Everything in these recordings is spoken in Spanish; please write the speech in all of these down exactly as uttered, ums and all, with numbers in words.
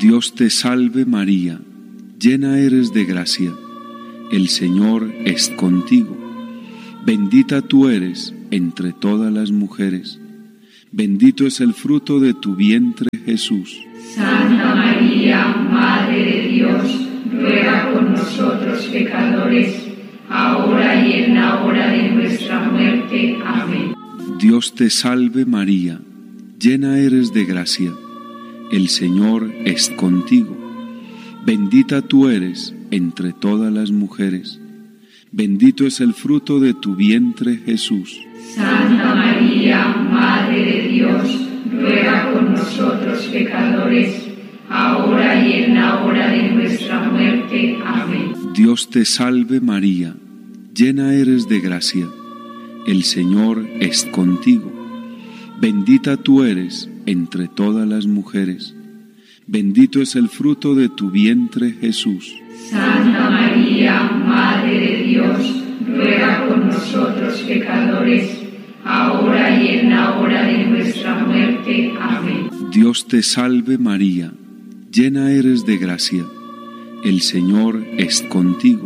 Dios te salve María, llena eres de gracia, el Señor es contigo. Bendita tú eres entre todas las mujeres, bendito es el fruto de tu vientre Jesús. Santa María, Madre de Dios, ruega por nosotros pecadores, ahora y en la hora de nuestra muerte. Amén. Dios te salve María, llena eres de gracia, el Señor es contigo. Bendita tú eres entre todas las mujeres, bendito es el fruto de tu vientre Jesús. Santa María, Madre de Dios, ruega por nosotros pecadores, ahora y en la hora de nuestra muerte. Amén. Dios te salve María, llena eres de gracia, el Señor es contigo. Bendita tú eres entre todas las mujeres, bendito es el fruto de tu vientre Jesús. Santa María, Madre de Dios, ruega por nosotros pecadores, ahora y en la hora de nuestra muerte. Amén. Dios te salve María, llena eres de gracia, el Señor es contigo.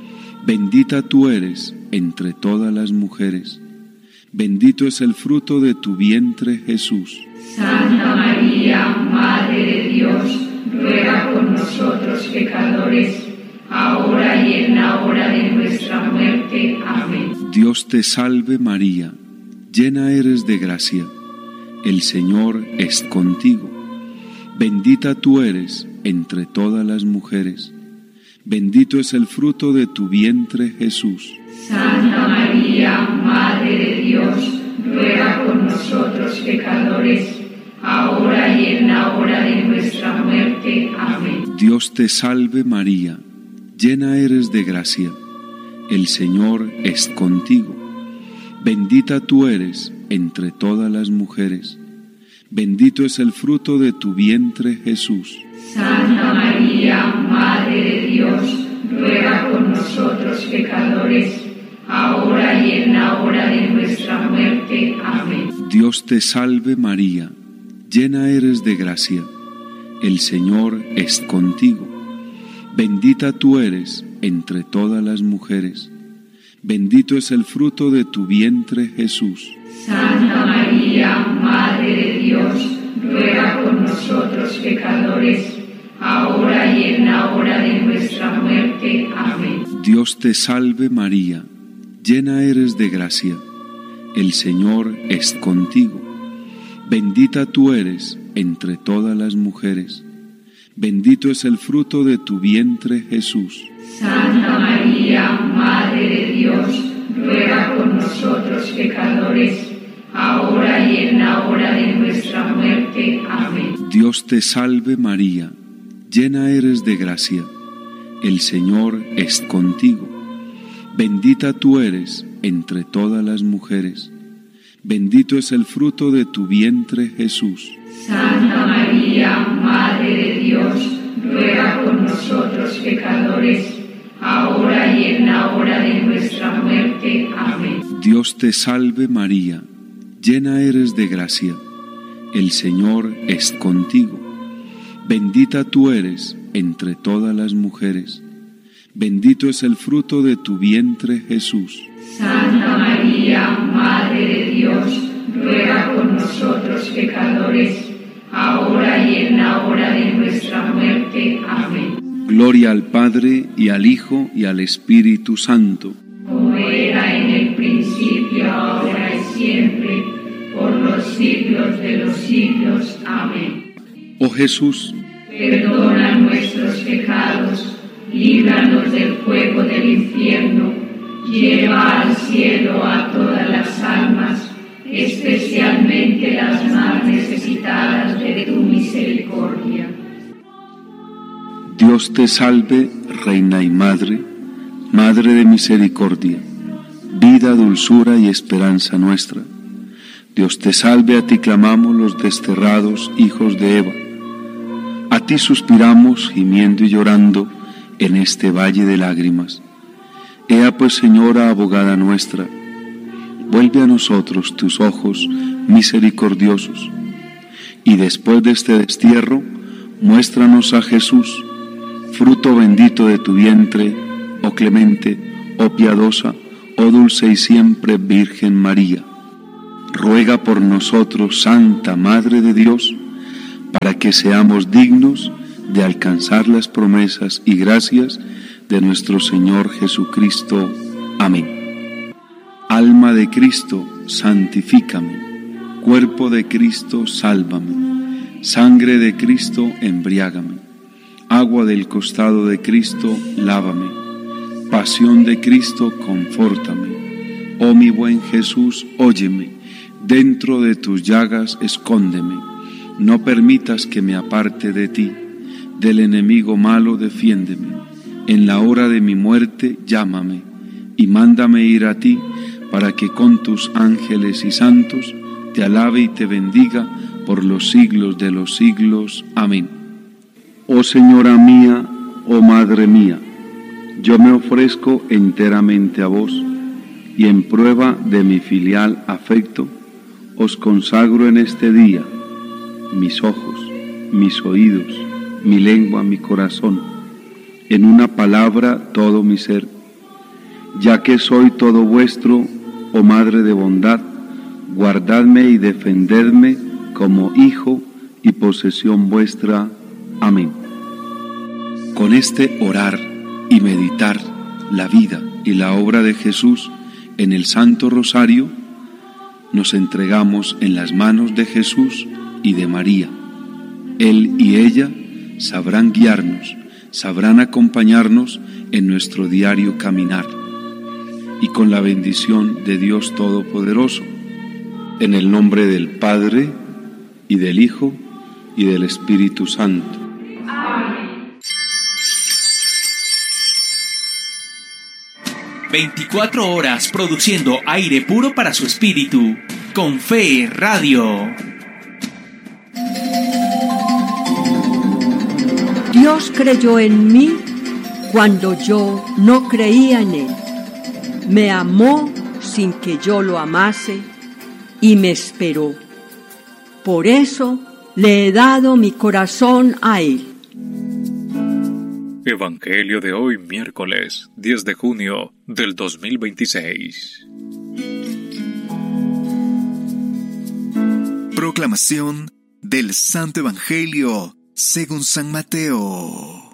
Bendita tú eres entre todas las mujeres, bendito es el fruto de tu vientre Jesús. Santa María, Madre de Dios, ruega por nosotros pecadores, ahora y en la hora de nuestra muerte. Amén. Dios te salve María, llena eres de gracia, el Señor es contigo. Bendita tú eres entre todas las mujeres, bendito es el fruto de tu vientre Jesús. Santa María, Madre de Dios, ruega por nosotros pecadores, ahora y en la hora de nuestra muerte. Amén. Dios te salve María, llena eres de gracia, el Señor es contigo. Bendita tú eres entre todas las mujeres, bendito es el fruto de tu vientre Jesús. Santa María, Madre de Dios, ruega por nosotros pecadores, ahora y en la hora de nuestra muerte. Amén. Dios te salve María, llena eres de gracia, el Señor es contigo. Bendita tú eres entre todas las mujeres, bendito es el fruto de tu vientre Jesús. Santa María, Madre de Dios, ruega por nosotros pecadores, ahora y en la hora de nuestra muerte. Amén. Dios te salve María, llena eres de gracia, el Señor es contigo. Bendita tú eres entre todas las mujeres, bendito es el fruto de tu vientre Jesús. Santa María, Madre de Dios, ruega por nosotros pecadores, ahora y en la hora de nuestra muerte. Amén. Dios te salve María, llena eres de gracia, el Señor es contigo. Bendita tú eres entre todas las mujeres, bendito es el fruto de tu vientre Jesús. Santa María, Madre de Dios, ruega por nosotros pecadores, ahora y en la hora de nuestra muerte. Amén. Dios te salve María, llena eres de gracia, el Señor es contigo. Bendita tú eres entre todas las mujeres, bendito es el fruto de tu vientre Jesús. Santa María, Madre de Dios, ruega por nosotros pecadores, ahora y en la hora de nuestra muerte. Amén. Gloria al Padre, y al Hijo, y al Espíritu Santo. Como era en el principio, ahora y siempre, por los siglos de los siglos. Amén. Oh Jesús, perdona nuestros pecados, líbranos del fuego del infierno, lleva al cielo a todas las almas, especialmente las más necesitadas de tu misericordia. Dios te salve, Reina y Madre, Madre de misericordia, vida, dulzura y esperanza nuestra. Dios te salve, a ti clamamos los desterrados hijos de Eva. A ti suspiramos, gimiendo y llorando, en este valle de lágrimas. Ea pues, Señora, abogada nuestra, vuelve a nosotros tus ojos misericordiosos, y después de este destierro, Muéstranos a Jesús, fruto bendito de tu vientre, oh clemente, oh piadosa, oh dulce y siempre Virgen María. Ruega por nosotros, Santa Madre de Dios, para que seamos dignos de alcanzar las promesas y gracias de nuestro Señor Jesucristo. Amén. Alma de Cristo, santifícame. Cuerpo de Cristo, sálvame. Sangre de Cristo, embriágame. Agua del costado de Cristo, lávame. Pasión de Cristo, confórtame. Oh mi buen Jesús, óyeme. Dentro de tus llagas, escóndeme. No permitas que me aparte de ti. Del enemigo malo, defiéndeme. En la hora de mi muerte, llámame. Y mándame ir a ti, para que con tus ángeles y santos te alabe y te bendiga por los siglos de los siglos. Amén. Oh Señora mía, oh Madre mía, yo me ofrezco enteramente a vos, y en prueba de mi filial afecto, os consagro en este día mis ojos, mis oídos, mi lengua, mi corazón, en una palabra todo mi ser, ya que soy todo vuestro, oh Madre de bondad, guardadme y defendedme como hijo y posesión vuestra. Amén. Con este orar y meditar la vida y la obra de Jesús en el Santo Rosario, nos entregamos en las manos de Jesús y de María. Él y ella sabrán guiarnos, sabrán acompañarnos en nuestro diario caminar. Y con la bendición de Dios Todopoderoso, en el nombre del Padre, y del Hijo, y del Espíritu Santo. Amén. veinticuatro horas produciendo aire puro para su espíritu. Con Fe Radio. Dios creyó en mí cuando yo no creía en Él. Me amó sin que yo lo amase y me esperó. Por eso le he dado mi corazón a Él. Evangelio de hoy, miércoles diez de junio del dos mil veintiséis. Proclamación del Santo Evangelio según San Mateo.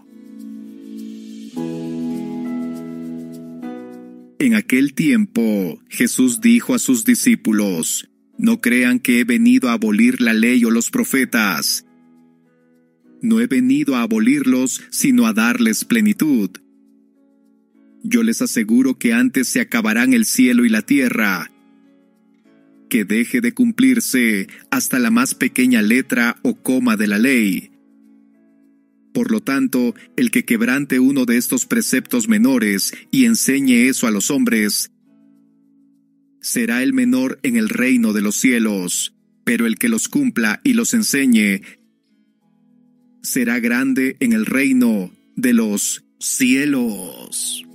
En aquel tiempo, Jesús dijo a sus discípulos: No crean que he venido a abolir la ley o los profetas. No he venido a abolirlos, sino a darles plenitud. Yo les aseguro que antes se acabarán el cielo y la tierra, que deje de cumplirse hasta la más pequeña letra o coma de la ley. Por lo tanto, el que quebrante uno de estos preceptos menores y enseñe eso a los hombres, será el menor en el reino de los cielos, pero el que los cumpla y los enseñe, será grande en el reino de los cielos.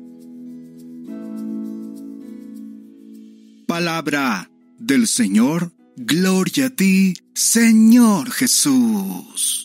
Palabra del Señor. Gloria a ti, Señor Jesús.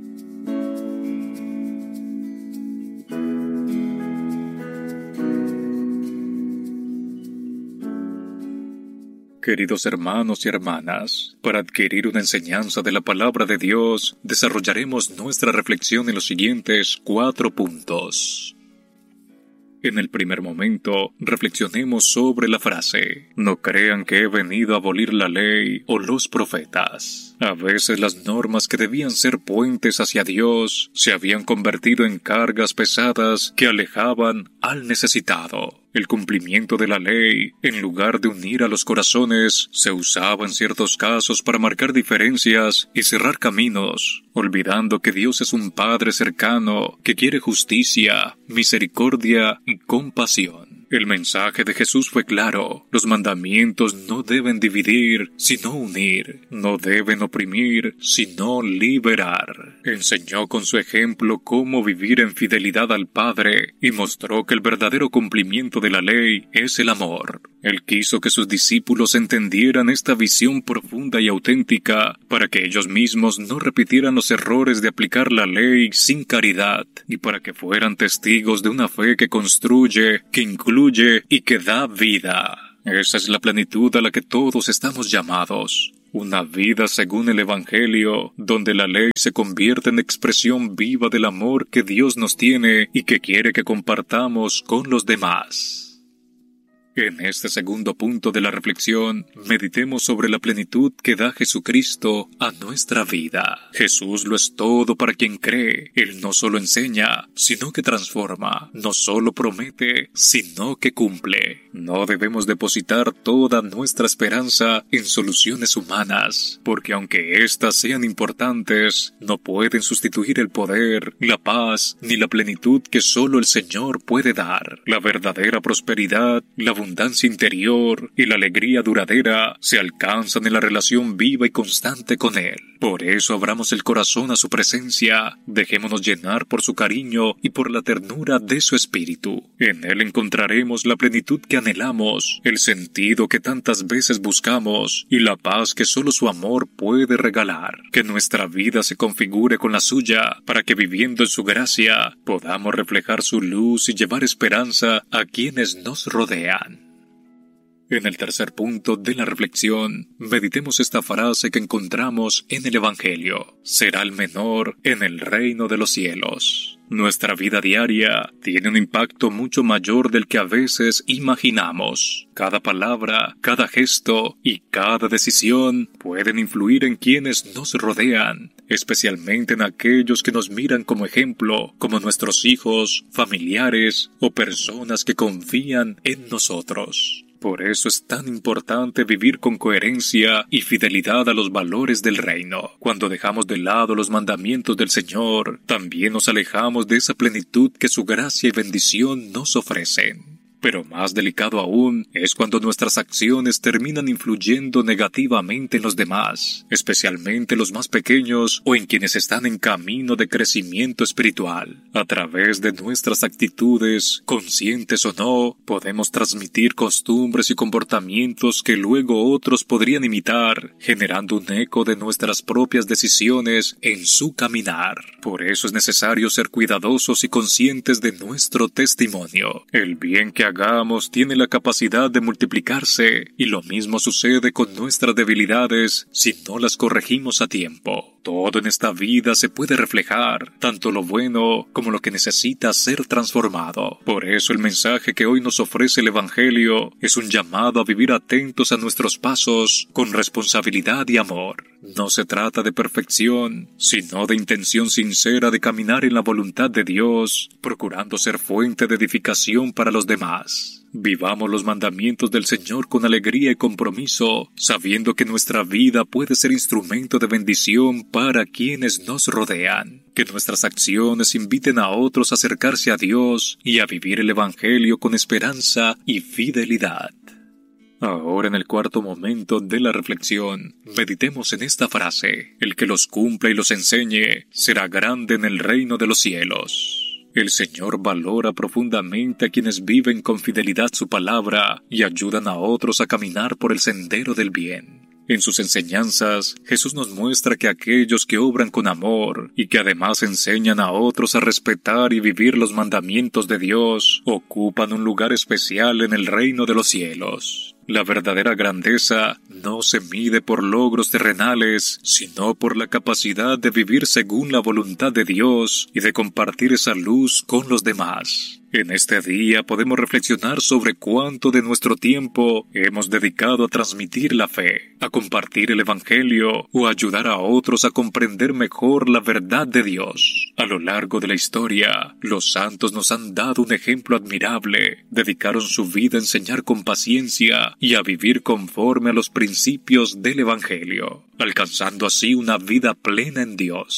Queridos hermanos y hermanas, para adquirir una enseñanza de la palabra de Dios, desarrollaremos nuestra reflexión en los siguientes cuatro puntos. En el primer momento, reflexionemos sobre la frase: No crean que he venido a abolir la ley o los profetas. A veces las normas que debían ser puentes hacia Dios se habían convertido en cargas pesadas que alejaban al necesitado. El cumplimiento de la ley, en lugar de unir a los corazones, se usaba en ciertos casos para marcar diferencias y cerrar caminos, olvidando que Dios es un Padre cercano que quiere justicia, misericordia y compasión. El mensaje de Jesús fue claro. Los mandamientos no deben dividir, sino unir. No deben oprimir, sino liberar. Enseñó con su ejemplo cómo vivir en fidelidad al Padre y mostró que el verdadero cumplimiento de la ley es el amor. Él quiso que sus discípulos entendieran esta visión profunda y auténtica para que ellos mismos no repitieran los errores de aplicar la ley sin caridad y para que fueran testigos de una fe que construye, que incluye y que da vida. Esa es la plenitud a la que todos estamos llamados. Una vida según el Evangelio, donde la ley se convierte en expresión viva del amor que Dios nos tiene y que quiere que compartamos con los demás. En este segundo punto de la reflexión, meditemos sobre la plenitud que da Jesucristo a nuestra vida. Jesús lo es todo para quien cree. Él no solo enseña, sino que transforma. No solo promete, sino que cumple. No debemos depositar toda nuestra esperanza en soluciones humanas, porque aunque éstas sean importantes, no pueden sustituir el poder, la paz, ni la plenitud que solo el Señor puede dar. La verdadera prosperidad, la abundancia interior y la alegría duradera se alcanzan en la relación viva y constante con Él. Por eso abramos el corazón a su presencia, dejémonos llenar por su cariño y por la ternura de su espíritu. En Él encontraremos la plenitud que anhelamos, el sentido que tantas veces buscamos y la paz que solo su amor puede regalar. Que nuestra vida se configure con la suya, para que viviendo en su gracia podamos reflejar su luz y llevar esperanza a quienes nos rodean. En el tercer punto de la reflexión, meditemos esta frase que encontramos en el Evangelio: será el menor en el reino de los cielos. Nuestra vida diaria tiene un impacto mucho mayor del que a veces imaginamos. Cada palabra, cada gesto y cada decisión pueden influir en quienes nos rodean, especialmente en aquellos que nos miran como ejemplo, como nuestros hijos, familiares o personas que confían en nosotros. Por eso es tan importante vivir con coherencia y fidelidad a los valores del reino. Cuando dejamos de lado los mandamientos del Señor, también nos alejamos de esa plenitud que su gracia y bendición nos ofrecen. Pero más delicado aún es cuando nuestras acciones terminan influyendo negativamente en los demás, especialmente los más pequeños o en quienes están en camino de crecimiento espiritual. A través de nuestras actitudes, conscientes o no, podemos transmitir costumbres y comportamientos que luego otros podrían imitar, generando un eco de nuestras propias decisiones en su caminar. Por eso es necesario ser cuidadosos y conscientes de nuestro testimonio. El bien que hagamos tiene la capacidad de multiplicarse, y lo mismo sucede con nuestras debilidades si no las corregimos a tiempo. Todo en esta vida se puede reflejar, tanto lo bueno como lo que necesita ser transformado. Por eso el mensaje que hoy nos ofrece el Evangelio es un llamado a vivir atentos a nuestros pasos con responsabilidad y amor. No se trata de perfección, sino de intención sincera de caminar en la voluntad de Dios, procurando ser fuente de edificación para los demás. Vivamos los mandamientos del Señor con alegría y compromiso, sabiendo que nuestra vida puede ser instrumento de bendición para quienes nos rodean. Que nuestras acciones inviten a otros a acercarse a Dios y a vivir el Evangelio con esperanza y fidelidad. Ahora, en el cuarto momento de la reflexión, meditemos en esta frase: el que los cumpla y los enseñe será grande en el reino de los cielos. El Señor valora profundamente a quienes viven con fidelidad su palabra y ayudan a otros a caminar por el sendero del bien. En sus enseñanzas, Jesús nos muestra que aquellos que obran con amor y que además enseñan a otros a respetar y vivir los mandamientos de Dios, ocupan un lugar especial en el reino de los cielos. La verdadera grandeza no se mide por logros terrenales, sino por la capacidad de vivir según la voluntad de Dios y de compartir esa luz con los demás. En este día podemos reflexionar sobre cuánto de nuestro tiempo hemos dedicado a transmitir la fe, a compartir el Evangelio o a ayudar a otros a comprender mejor la verdad de Dios. A lo largo de la historia, los santos nos han dado un ejemplo admirable. Dedicaron su vida a enseñar con paciencia y a vivir conforme a los principios del Evangelio, alcanzando así una vida plena en Dios.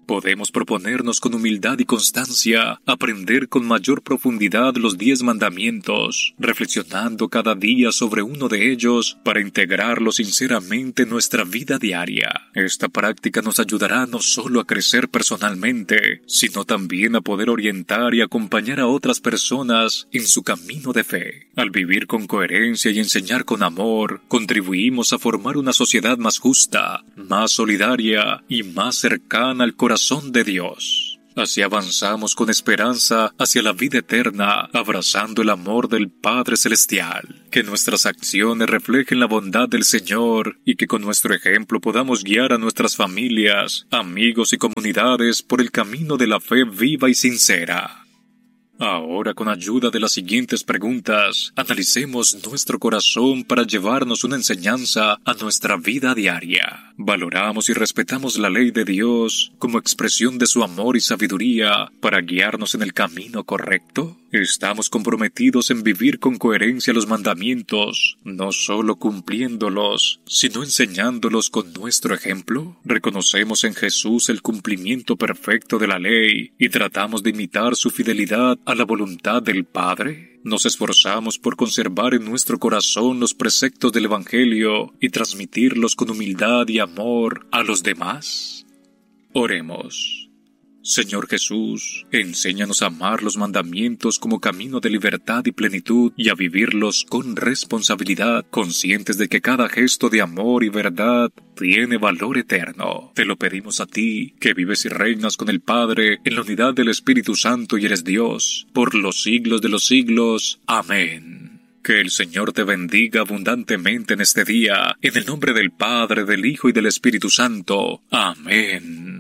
Podemos proponernos con humildad y constancia aprender con mayor profundidad los diez mandamientos, reflexionando cada día sobre uno de ellos para integrarlo sinceramente en nuestra vida diaria. Esta práctica nos ayudará no solo a crecer personalmente, sino también a poder orientar y acompañar a otras personas en su camino de fe. Al vivir con coherencia y enseñar con amor, contribuimos a formar una sociedad más justa, más solidaria y más cercana al corazón de Dios. Así avanzamos con esperanza hacia la vida eterna, abrazando el amor del Padre Celestial. Que nuestras acciones reflejen la bondad del Señor y que con nuestro ejemplo podamos guiar a nuestras familias, amigos y comunidades por el camino de la fe viva y sincera. Ahora, con ayuda de las siguientes preguntas, analicemos nuestro corazón para llevarnos una enseñanza a nuestra vida diaria. ¿Valoramos y respetamos la ley de Dios como expresión de su amor y sabiduría para guiarnos en el camino correcto? ¿Estamos comprometidos en vivir con coherencia los mandamientos, no solo cumpliéndolos, sino enseñándolos con nuestro ejemplo? ¿Reconocemos en Jesús el cumplimiento perfecto de la ley y tratamos de imitar su fidelidad a la voluntad del Padre? ¿Nos esforzamos por conservar en nuestro corazón los preceptos del Evangelio y transmitirlos con humildad y amor a los demás? Oremos. Señor Jesús, enséñanos a amar los mandamientos como camino de libertad y plenitud y a vivirlos con responsabilidad, conscientes de que cada gesto de amor y verdad tiene valor eterno. Te lo pedimos a ti, que vives y reinas con el Padre en la unidad del Espíritu Santo y eres Dios, por los siglos de los siglos. Amén. Que el Señor te bendiga abundantemente en este día, en el nombre del Padre, del Hijo y del Espíritu Santo. Amén.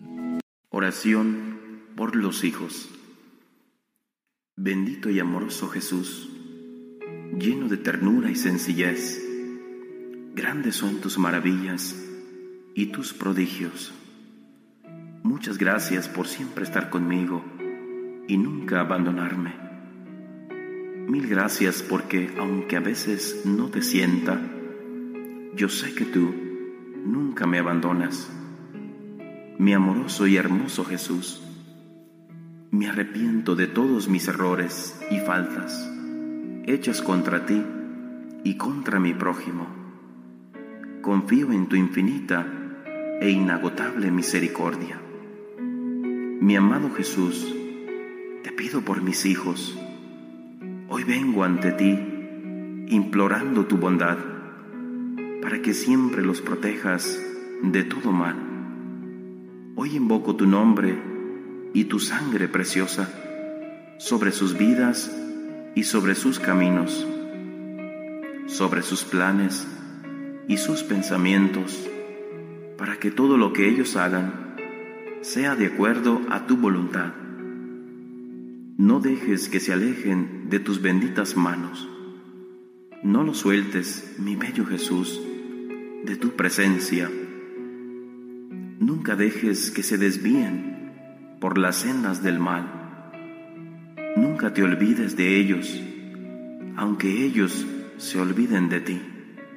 Oración por los hijos. Bendito y amoroso Jesús, lleno de ternura y sencillez, grandes son tus maravillas y tus prodigios. Muchas gracias por siempre estar conmigo y nunca abandonarme. Mil gracias porque, aunque a veces no te sienta, yo sé que tú nunca me abandonas. Mi amoroso y hermoso Jesús, me arrepiento de todos mis errores y faltas, hechas contra ti y contra mi prójimo. Confío en tu infinita e inagotable misericordia. Mi amado Jesús, te pido por mis hijos. Hoy vengo ante ti, implorando tu bondad, para que siempre los protejas de todo mal. Hoy invoco tu nombre y tu sangre preciosa sobre sus vidas y sobre sus caminos, sobre sus planes y sus pensamientos, para que todo lo que ellos hagan sea de acuerdo a tu voluntad. No dejes que se alejen de tus benditas manos. No los sueltes, mi bello Jesús, de tu presencia. Nunca dejes que se desvíen por las sendas del mal. Nunca te olvides de ellos, aunque ellos se olviden de ti.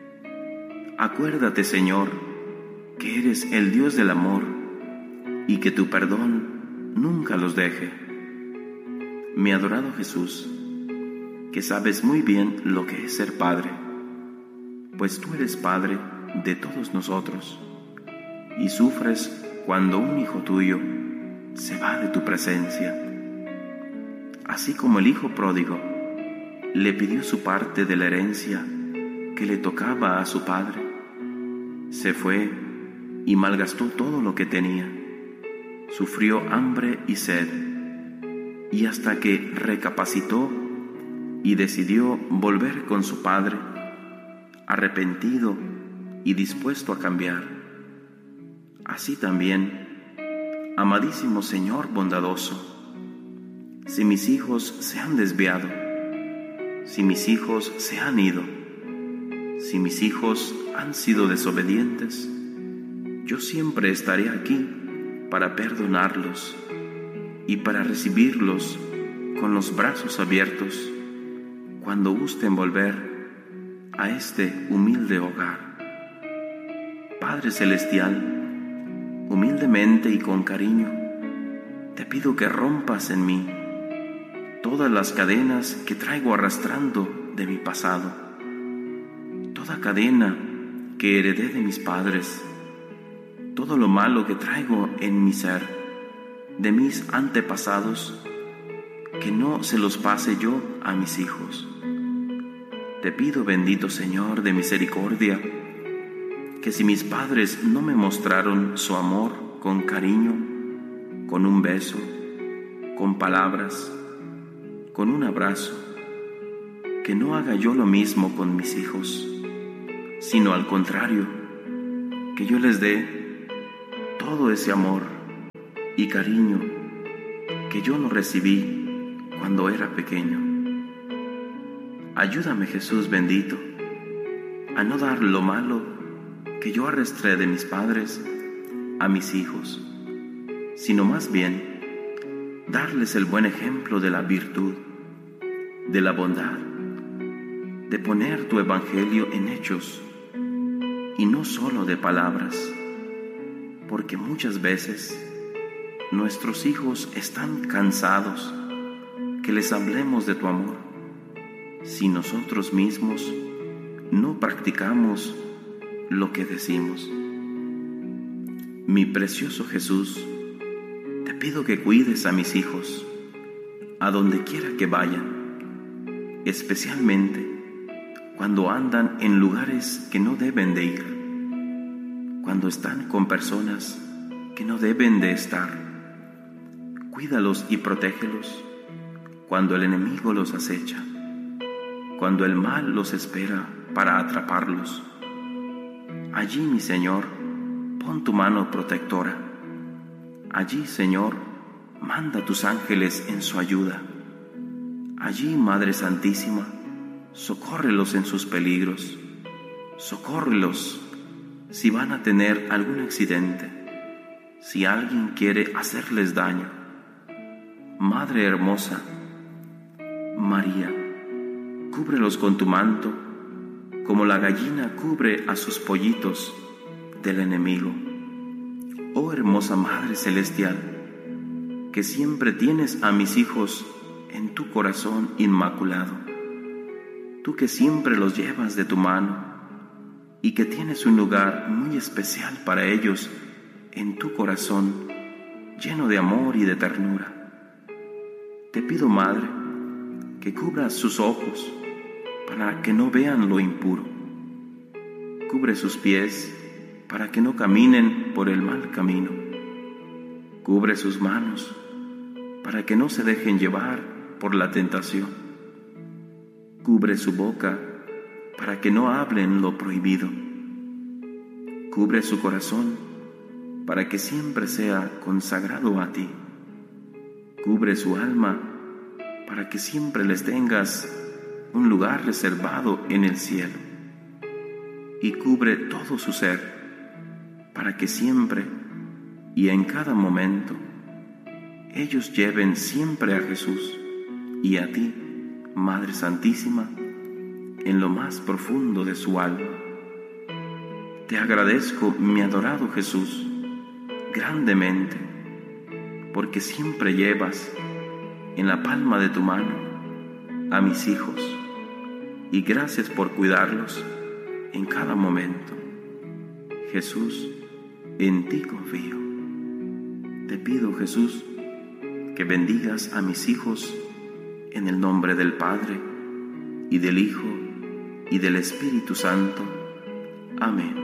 Acuérdate, Señor, que eres el Dios del amor y que tu perdón nunca los deje. Mi adorado Jesús, que sabes muy bien lo que es ser padre, pues tú eres Padre de todos nosotros, y sufres cuando un hijo tuyo se va de tu presencia. Así como el hijo pródigo le pidió su parte de la herencia que le tocaba a su padre, se fue y malgastó todo lo que tenía, sufrió hambre y sed, y hasta que recapacitó y decidió volver con su padre, arrepentido y dispuesto a cambiar. Así también, amadísimo Señor bondadoso, si mis hijos se han desviado, si mis hijos se han ido, si mis hijos han sido desobedientes, yo siempre estaré aquí para perdonarlos y para recibirlos con los brazos abiertos cuando gusten volver a este humilde hogar. Padre Celestial, humildemente y con cariño, te pido que rompas en mí todas las cadenas que traigo arrastrando de mi pasado, toda cadena que heredé de mis padres, todo lo malo que traigo en mi ser, de mis antepasados, que no se los pase yo a mis hijos. Te pido, bendito Señor de misericordia, que si mis padres no me mostraron su amor con cariño, con un beso, con palabras, con un abrazo, que no haga yo lo mismo con mis hijos, sino al contrario, que yo les dé todo ese amor y cariño que yo no recibí cuando era pequeño. Ayúdame, Jesús bendito, a no dar lo malo que yo arrastré de mis padres a mis hijos, sino más bien darles el buen ejemplo de la virtud, de la bondad, de poner tu evangelio en hechos y no solo de palabras, porque muchas veces nuestros hijos están cansados que les hablemos de tu amor si nosotros mismos no practicamos lo que decimos. Mi precioso Jesús, te pido que cuides a mis hijos a donde quiera que vayan, especialmente cuando andan en lugares que no deben de ir, cuando están con personas que no deben de estar. Cuídalos y protégelos cuando el enemigo los acecha, cuando el mal los espera para atraparlos. Allí, mi Señor, pon tu mano protectora. Allí, Señor, manda tus ángeles en su ayuda. Allí, Madre Santísima, socórrelos en sus peligros. Socórrelos si van a tener algún accidente, si alguien quiere hacerles daño. Madre hermosa, María, cúbrelos con tu manto, como la gallina cubre a sus pollitos del enemigo. Oh hermosa Madre Celestial, que siempre tienes a mis hijos en tu corazón inmaculado, tú que siempre los llevas de tu mano y que tienes un lugar muy especial para ellos en tu corazón, lleno de amor y de ternura. Te pido, Madre, que cubras sus ojos para que no vean lo impuro. Cubre sus pies para que no caminen por el mal camino. Cubre sus manos para que no se dejen llevar por la tentación. Cubre su boca para que no hablen lo prohibido. Cubre su corazón para que siempre sea consagrado a ti. Cubre su alma para que siempre les tengas un lugar reservado en el cielo. Y cubre todo su ser para que siempre y en cada momento ellos lleven siempre a Jesús y a ti, Madre Santísima, en lo más profundo de su alma. Te agradezco, mi adorado Jesús, grandemente, porque siempre llevas en la palma de tu mano a mis hijos, y gracias por cuidarlos en cada momento. Jesús, en ti confío. Te pido, Jesús, que bendigas a mis hijos en el nombre del Padre, y del Hijo, y del Espíritu Santo. Amén.